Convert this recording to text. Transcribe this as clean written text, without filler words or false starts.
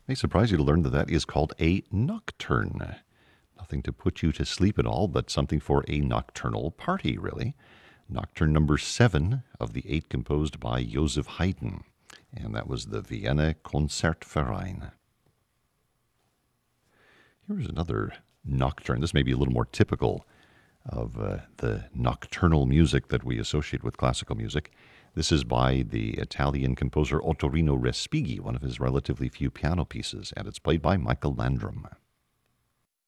May surprise you to learn that that is called a nocturne. Nothing to put you to sleep at all, but something for a nocturnal party, really. Nocturne number 7 of the 8 composed by Joseph Haydn, and that was the Vienna Concertverein. Here's another nocturne. This may be a little more typical of the nocturnal music that we associate with classical music. This is by the Italian composer Ottorino Respighi, one of his relatively few piano pieces, and it's played by Michael Landrum.